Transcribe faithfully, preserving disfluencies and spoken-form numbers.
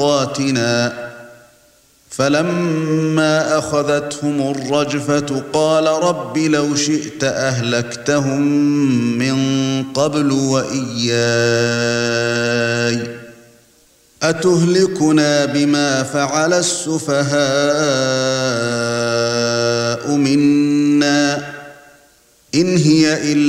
ميقاتنا فلما أخذتهم الرجفة قال رب لو شئت أهلكتهم من قبل وإياي أتهلكنا بما فعل السفهاء منا إن هي إلا